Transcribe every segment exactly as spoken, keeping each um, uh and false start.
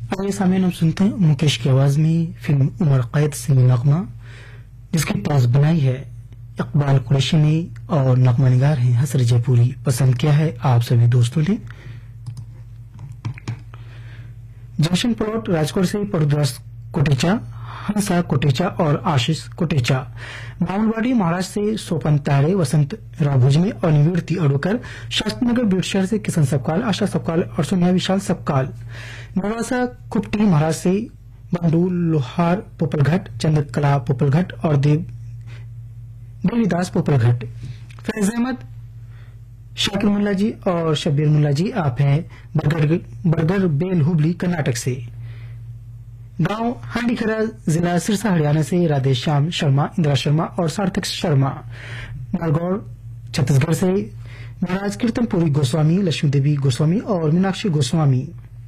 आइए सामने हम सुनते हैं मुकेश की आवाज में फिल्म उमर कैद से नगमा, जिसकी तर्ज बनाई है इकबाल कुरैशी ने और नगमा निगार हैं हसर जयपुरी। पसंद किया है आप सभी दोस्तों ने। जंक्शन प्लॉट राजकोट से प्रभुदास कोटेचा, हंसा कोटेचा और आशीष कोटेचा, मामलवाड़ी महाराष्ट्र से सोपन तारे, वसंत राभुजने और निवृत्ति अडोकर, शास्त्रीनगर बीट शहर से किशन सबकाल, आशा सबकाल और सोनिया विशाल सबकाल, नवासा कुपटी महाराष्ट्र से बंडू लोहार पोपलघट, चंद्रकला पोपलघट और देव देवीदास पोपलघट, फैज अहमद, शाकिर मुल्ला जी और शब्बीर मुल्ला जी आप हैं बरगढ़ बरगढ़ बेल हुबली कर्नाटक से। गांव हांडीखरा जिला सिरसा हरियाणा से राधेश्याम शर्मा, इंदिरा शर्मा और सार्थक शर्मा, नारगौर छत्तीसगढ़ से महाराज कीर्तनपुरी गोस्वामी, लक्ष्मी देवी गोस्वामी और मीनाक्षी गोस्वामी,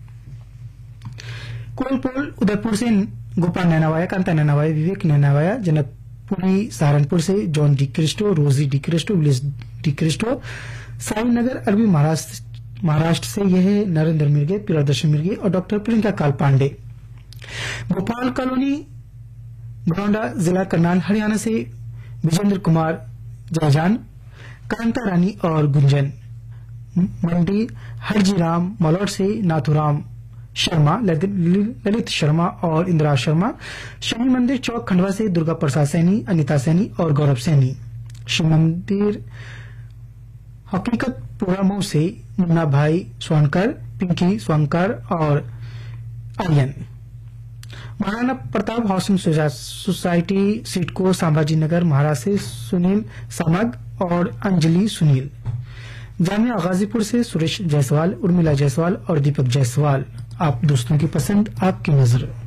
कोलपोल उदयपुर से गोपाल नैनावाया, कांता नैनावाया, विवेक नैनावाया, जनकपुरी सहारनपुर से जॉन डी क्रिस्टो, रोजी D Christo, Willis D Christo, Sai Nagar अरबी महाराष्ट्र महाराष्ट्र से यह नरेंद्र मिर्गे, प्रियदर्शन मिर्गे और डॉक्टर प्रियंका काल पांडे, भोपाल कॉलोनी बरौंडा जिला करनाल हरियाणा से विजेंद्र कुमार जयजान, कांता रानी और गुंजन, मंडी हरजीराम मलौट से नाथुराम शर्मा, ललित शर्मा और इंदिरा शर्मा, शनि मंदिर चौक खंडवा से दुर्गा प्रसाद सैनी, अनिता सैनी और गौरव सैनी, शिव मंदिर हकीकत पूरा मऊ से मुन्ना भाई स्वर्णकर, पिंकी स्वर्णकर और आर्यन, महाराणा प्रताप हाउसिंग सोसाइटी सिडको संभाजीनगर महाराष्ट्र से सुनील समग और अंजलि सुनील, जामिया गाजीपुर से सुरेश जायसवाल, उर्मिला जायसवाल और दीपक जायसवाल। आप दोस्तों की पसंद, आपकी नजर।